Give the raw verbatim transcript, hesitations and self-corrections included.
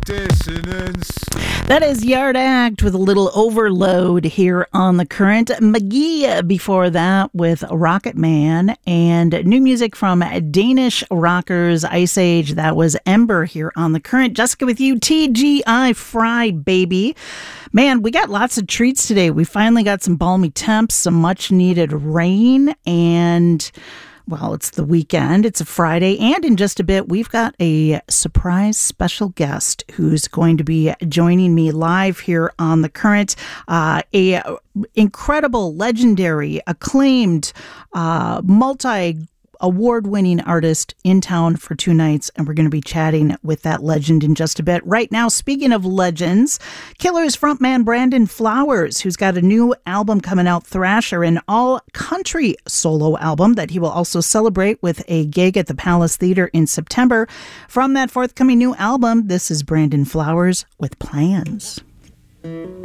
Dissonance. That is Yard Act with a little overload here on The Current. McGee before that with Rocket Man, and new music from Danish rockers Ice Age. That was Ember here on The Current. Jessica with you, T G I Fry, baby. Man, we got lots of treats today. We finally got some balmy temps, some much needed rain, and well, it's the weekend, it's a Friday, and in just a bit, we've got a surprise special guest who's going to be joining me live here on The Current. Uh, a incredible, legendary, acclaimed, uh, multi award-winning artist in town for two nights, and we're going to be chatting with that legend in just a bit. Right now, speaking of legends, Killers frontman Brandon Flowers, who's got a new album coming out, Thrasher, an all-country solo album that he will also celebrate with a gig at the Palace Theater in September. From that forthcoming new album, this is Brandon Flowers with Plans.